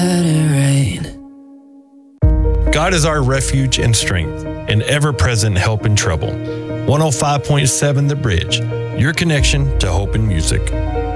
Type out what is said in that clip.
God is our refuge and strength, an ever-present help in trouble. 105.7 The Bridge, your connection to hope and music.